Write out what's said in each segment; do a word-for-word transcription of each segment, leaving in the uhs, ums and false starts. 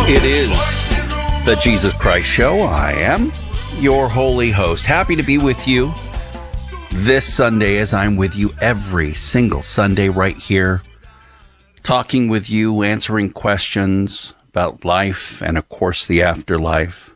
It is the Jesus Christ Show. I am your holy host. Happy to be with you this Sunday, as I'm with you every single Sunday right here, talking with you, answering questions about life and, of course, the afterlife.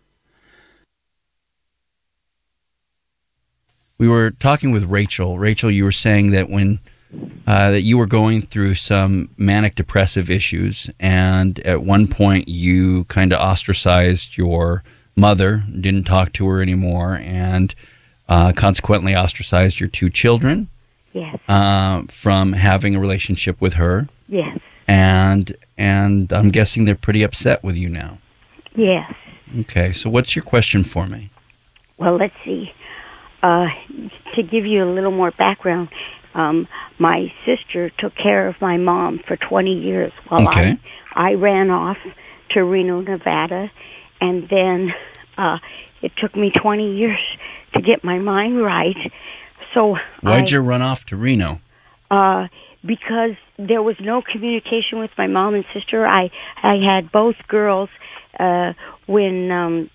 We were talking with Rachel. Rachel, you were saying that when uh, that you were going through some manic depressive issues, and at one point you kind of ostracized your mother, didn't talk to her anymore, and uh, consequently ostracized your two children. Yes. Uh, from having a relationship with her. Yes. And and I'm guessing they're pretty upset with you now. Yes. Okay, so what's your question for me? Well, let's see. Uh, to give you a little more background, um, my sister took care of my mom for twenty years while Okay. I, I ran off to Reno, Nevada, and then uh, it took me twenty years to get my mind right. So Why'd I, you run off to Reno? Uh, because there was no communication with my mom and sister. I I had both girls uh, when um,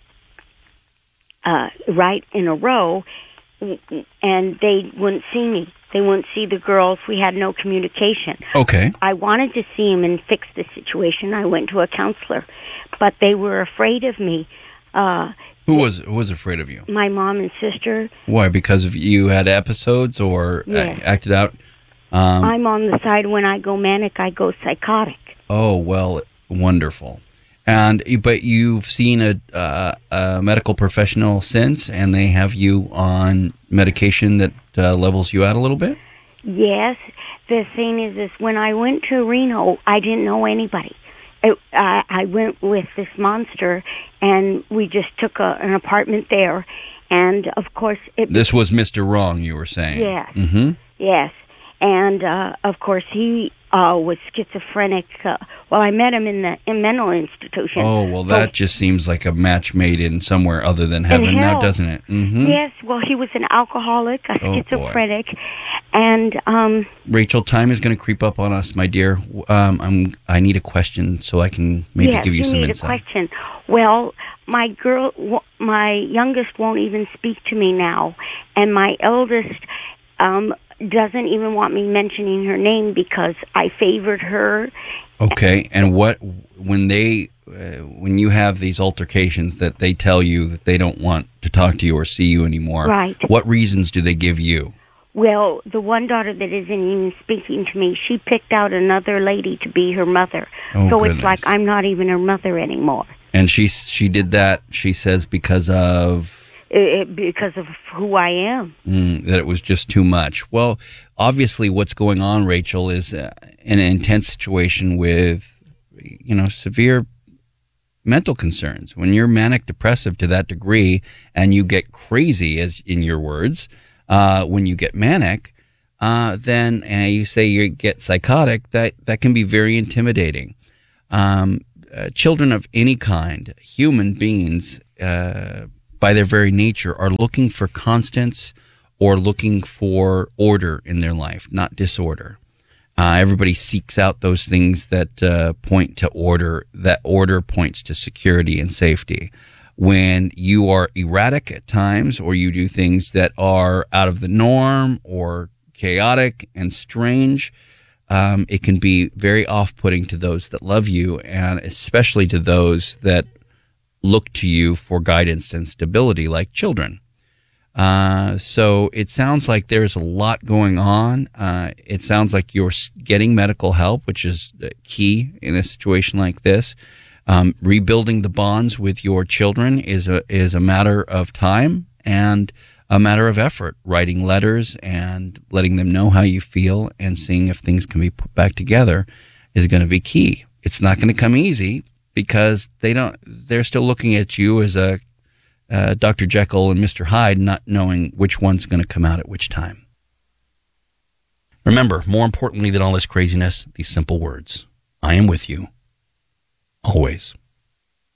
uh, right in a row, and they wouldn't see me. They wouldn't see the girls. We had no communication. Okay. I wanted to see them and fix the situation. I went to a counselor, but they were afraid of me. Uh, Who was who was afraid of you? my mom and sister. Why? Because of you had episodes or Yes. a- acted out? Um, I'm on the side when I go manic, I go psychotic. oh, well, wonderful. And but you've seen a, uh, a medical professional since, and they have you on medication that uh, levels you out a little bit? Yes. The thing is, is when I went to Reno, I didn't know anybody. It, I, I went with this monster, and we just took a, an apartment there. And, of course... it. This was Mister Wrong, you were saying. Yes. Mm-hmm. Yes. And, uh, of course, he uh, was schizophrenic. Uh, well, I met him in the in mental institution. Oh, well, So- that just seems like a match made in somewhere other than heaven now, hell. doesn't it? Mm-hmm. Yes, well, he was an alcoholic, a Oh, boy. schizophrenic, and... um. Rachel, time is going to creep up on us, my dear. Um, I'm. I need a question so I can maybe yes, give you, you some need insight. a question. Well, my girl, w- my youngest won't even speak to me now, and my eldest um, doesn't even want me mentioning her name because I favored her. Okay, and what when they uh, when you have these altercations that they tell you that they don't want to talk to you or see you anymore? Right. What reasons do they give you? Well, the one daughter that isn't even speaking to me, she picked out another lady to be her mother. Oh, so goodness. it's like I'm not even her mother anymore. And she she did that. She says because of. It, it, because of who I am. Mm, that it was just too much. Well, obviously what's going on, Rachel, is uh, an intense situation with, you know, severe mental concerns. When you're manic depressive to that degree and you get crazy, as in your words, uh, when you get manic, uh, then uh, you say you get psychotic, that, that can be very intimidating. Um, uh, children of any kind, human beings, uh, by their very nature, are looking for constants or looking for order in their life, not disorder. Uh, everybody seeks out those things that uh, point to order. That order points to security and safety. When you are erratic at times, or you do things that are out of the norm or chaotic and strange, um, it can be very off-putting to those that love you, and especially to those that look to you for guidance and stability, like children. Uh, so it sounds like there's a lot going on. Uh, it sounds like you're getting medical help, which is key in a situation like this. Um, rebuilding the bonds with your children is a is a matter of time and a matter of effort. Writing letters and letting them know how you feel and seeing if things can be put back together is going to be key. It's not going to come easy, because they don't. They're still looking at you as a uh, Doctor Jekyll and Mister Hyde, not knowing which one's going to come out at which time. Remember, more importantly than all this craziness, these simple words: I am with you, always.